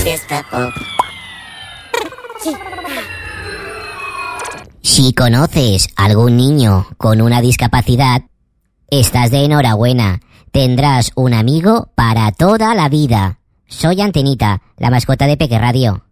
Fiesta Pop. Si conoces algún niño con una discapacidad, estás de enhorabuena. Tendrás un amigo para toda la vida. Soy Antenita, la mascota de Peque Radio.